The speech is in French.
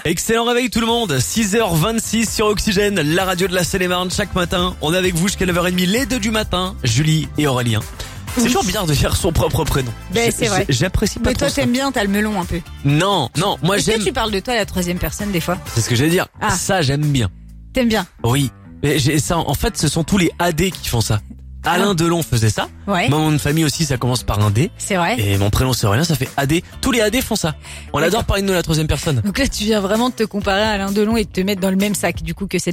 Excellent réveil tout le monde, 6h26 sur Oxygène, la radio de la Seine-et-Marne. Chaque matin, on est avec vous jusqu'à 9h30, les 2 du matin, Julie et Aurélien. C'est toujours bizarre de dire son propre prénom. Ben, c'est vrai. J'apprécie pas Mais trop toi, ça. t'aimes bien, t'as le melon un peu. Non, moi Est-ce j'aime... que tu parles de toi à la troisième personne des fois? C'est ce que j'allais dire. Ah. Ça, j'aime bien. T'aimes bien? Oui. Mais ça, en fait, ce sont tous les AD qui font ça. Alain Delon faisait ça. Ouais. Mon nom de famille aussi, ça commence par un D. C'est vrai. Et mon prénom c'est Aurélien, ça fait AD. Tous les AD font ça. On D'accord. adore parler de nous à la troisième personne. Donc là, tu viens vraiment de te comparer à Alain Delon et de te mettre dans le même sac, du coup, que cette